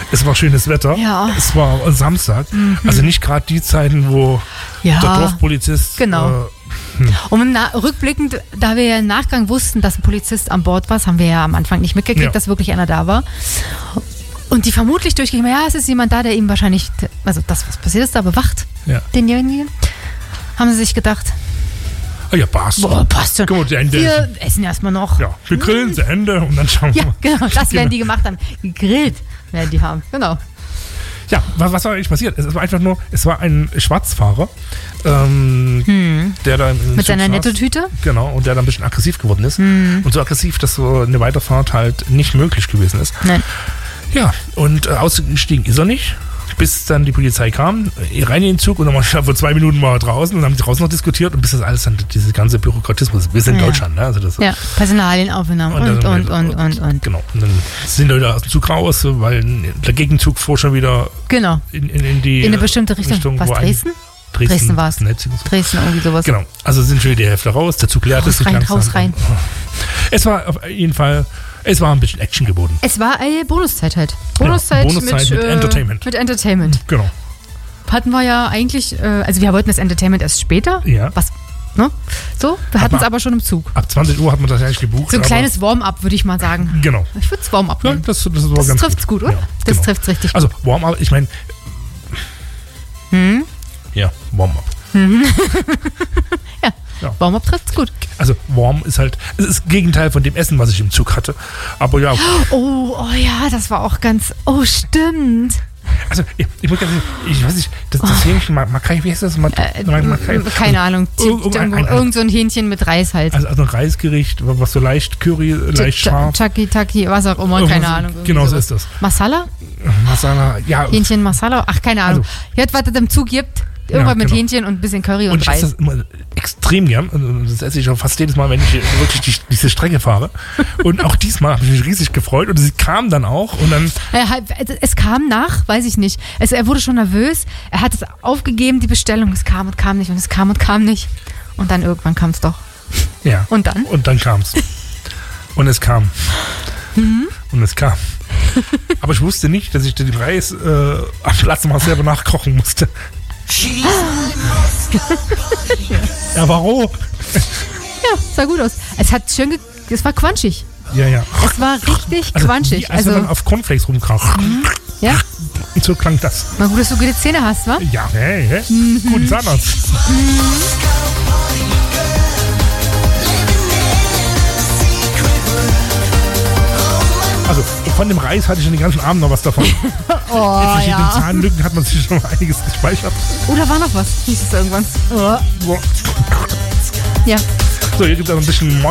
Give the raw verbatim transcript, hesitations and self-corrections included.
Es war schönes Wetter. Ja. Es war Samstag. Mhm. Also nicht gerade die Zeiten, wo ja. der Dorfpolizist... Genau. Äh, hm. Und na- rückblickend, da wir ja im Nachgang wussten, dass ein Polizist an Bord war, das haben wir ja am Anfang nicht mitgekriegt, Ja. dass wirklich einer da war. Und die vermutlich durchgehen, ja, es ist jemand da, der ihm wahrscheinlich, also das, was passiert ist, da bewacht, Ja. denjenigen. Haben sie sich gedacht, Oh ja, passt. boah, passt schon. Guck mal, die Ende. Wir essen erstmal noch. Ja, wir grillen zu Ende und dann schauen wir Ja, mal. genau, das Genau. werden die gemacht haben. Gegrillt werden die haben, genau. Ja, was, was war eigentlich passiert? Es war einfach nur, es war ein Schwarzfahrer, ähm, Hm. der da im Mit seiner Zug saß. Nettotüte? Genau, und der dann ein bisschen aggressiv geworden ist. Hm. Und so aggressiv, dass so eine Weiterfahrt halt nicht möglich gewesen ist. Nein. Ja, und äh, ausgestiegen ist er nicht, bis dann die Polizei kam, äh, rein in den Zug und dann war vor zwei Minuten war er draußen und haben draußen noch diskutiert und bis das alles dann, diese ganze Bürokratismus, wir sind in Ja. Deutschland, ne? Also das, Ja, Personalienaufnahmen und, und, dann- und, und, und. Genau, und dann sind Leute aus dem Zug raus, weil der Gegenzug fuhr schon wieder Genau, in, in, in die in eine bestimmte Richtung. Was, wo ein- Dresden? Dresden, Dresden war es. Netz- Dresden, irgendwie sowas. Genau, also sind schon wieder die Hälfte raus, der Zug leert Raus sich rein, langsam. raus rein. Es war auf jeden Fall, es war ein bisschen Action geboten. Es war eine Bonuszeit halt. Bonuszeit, Bonuszeit mit äh, Entertainment. Mit Entertainment. Genau. Hatten wir ja eigentlich, äh, also wir wollten das Entertainment erst später. Ja. Was, ne? So, wir hatten es Aber- aber schon im Zug. Ab zwanzig Uhr hat man das eigentlich gebucht. So ein aber- kleines Warm-up, würde ich mal sagen. Genau. Ich würde es Warm-up Ja, nennen. das, das war Das ganz trifft's gut, oder? Ja, Das genau. trifft's richtig Also Warm-up, ich meine, Hm? ja, Warm-up. Ja, Ja. Warm-up trifft's gut. Also warm ist halt, es ist das Gegenteil von dem Essen, was ich im Zug hatte. Aber ja, Oh, oh ja, das war auch ganz, oh stimmt. also ich, ich muss ganz ehrlich, ich weiß nicht, das, das Hähnchen, Makai, wie heißt das? Ma- Äh, Ma- Makai- keine Ahnung. Irgend- Irgend, irgendein- ein- irgend so ein Hähnchen mit Reis halt. Also, also ein Reisgericht, was so leicht Curry, leicht scharf. Chucky, Taki, was auch immer, keine Irgendwas- Ahnung. irgendwie Genau so sowas. ist das. Masala? Masala, ja. Hähnchen Masala? Ach, keine Ahnung. Also- Jetzt, was es im Zug gibt, irgendwas mit genau. Hähnchen und ein bisschen Curry und, Und ich Reis. esse das immer extrem gern. Und das esse ich auch fast jedes Mal, wenn ich wirklich die, diese Strecke fahre. Und auch diesmal habe ich mich riesig gefreut. Und sie kam dann auch. Und dann, Er hat- Es kam nach, weiß ich nicht. Also er wurde schon nervös. Er hat es aufgegeben, die Bestellung. Es kam und kam nicht und es kam und kam nicht. Und dann irgendwann kam es doch. ja. Und dann? Und dann kam es. Und es kam. Mhm. Und es kam. Aber ich wusste nicht, dass ich den Reis äh, am Platz mal selber nachkochen musste. Er war roh. Ja, sah gut aus. Es hat schön, ge es war quatschig. Ja, ja. Es war richtig Also, quatschig. wie, als wenn Also, man auf Cornflakes rumkracht. ja, Und so klang das. mal gut, dass du gute Zähne hast, wa? Ja, hey, hey. Mhm. Guten Zahnarzt. Also von dem Reis hatte ich schon den ganzen Abend noch was davon. In Oh, verschiedenen ja. Zahnlücken hat man sich schon mal einiges gespeichert. Oh, da war noch was. Hieß es irgendwann. Oh. So, Ja. hier gibt es noch ein bisschen